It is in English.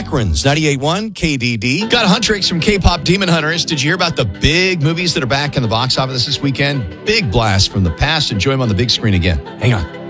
Akron's 98.1 KDD. Got Huntrix from K-pop Demon Hunters. Did you hear about the big movies that are back in the box office this weekend? Big blast from the past. Enjoy them on the big screen again. Hang on.